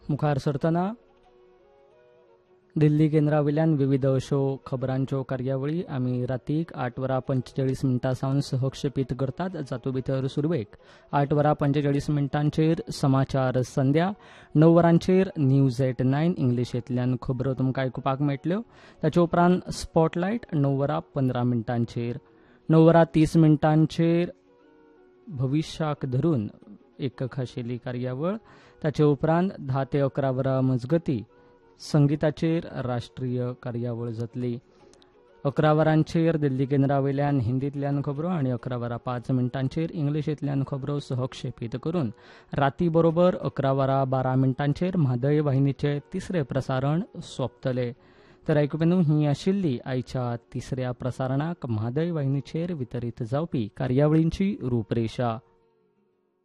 मुखार सरतना दिल्ली केंद्रावयल्यान विविध अशो खबरांच्यो कार्यावळी आमी रातीक 8:45 सावन सहक्षेपीत करतात. जातूं भितर सुरवेक 8:45 समाचार संध्या, 9 न्यूज एट 9 इंग्लिशेंतल्यान खबरो तुमकां आयकुपाक मेळटल्यो. ताचे उपरांत स्पॉटलायट 9:15 9:30 भविश्याक धरून एक खाशेली कार्यावळ. ताचे उपरांत 10 ते 11 वरां मजगतीं संगीताचेर राष्ट्रीय कार्यावळ जातली. 11 वरांचेर दिल्ली केंद्रावयल्यान हिंदींतल्यान खबरो आनी 11:05 इंग्लिशेंतल्यान खबरो सहक्षेपीत करून राती बरोबर 11:12 म्हादय वाहिनीचे तिसरे प्रसारण सोंपतले. तर आयकुपेनू ही आशिल्ली आयच्या तिसऱ्या प्रसारणाक म्हादय वाहिनीचेर वितरीत जावपी कार्यावळींची रूपरेषा.